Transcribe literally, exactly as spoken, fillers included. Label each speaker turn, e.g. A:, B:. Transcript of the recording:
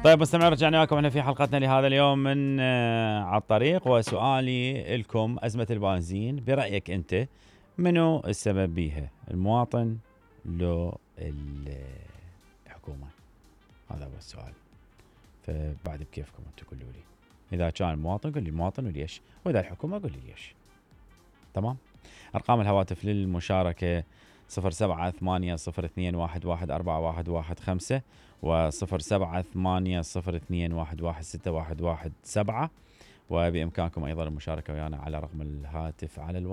A: طيب مستمعين، رجعنا لكم احنا في حلقتنا لهذا اليوم من آه، على الطريق، وسؤالي لكم: أزمة البنزين برأيك أنت منو السبب بيها؟ المواطن لو الحكومة؟ هذا هو السؤال. فبعد بكيفكم انتم قولوا لي. إذا كان المواطن قل لي المواطن وليش، وإذا الحكومة قل لي ليش. تمام. أرقام الهواتف للمشاركة صفر سبعة ثمانية صفر اثنين واحد واحد أربعة واحد واحد خمسة وصفر سبعة ثمانية صفر اثنين واحد واحد ستة واحد واحد سبعة، وبإمكانكم أيضا المشاركة ويانا على رقم الهاتف على الواتساب.